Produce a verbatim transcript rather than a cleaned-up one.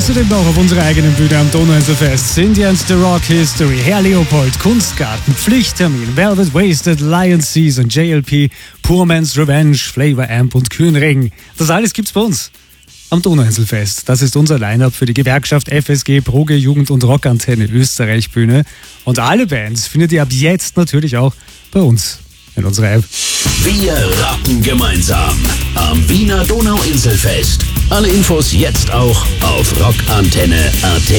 Außerdem noch auf unserer eigenen Bühne am Donauinselfest sind Jens The Rock History, Herr Leopold, Kunstgarten, Pflichttermin, Velvet Wasted, Lion Season, J L P, Poor Man's Revenge, Flavor Amp und Kühnregen. Das alles gibt's bei uns am Donauinselfest. Das ist unser Line-Up für die Gewerkschaft F S G, Proge, Jugend und Rockantenne Österreich Bühne. Und alle Bands findet ihr ab jetzt natürlich auch bei uns in unserer App. Wir rocken gemeinsam am Wiener Donauinselfest. Alle Infos jetzt auch auf rockantenne punkt at.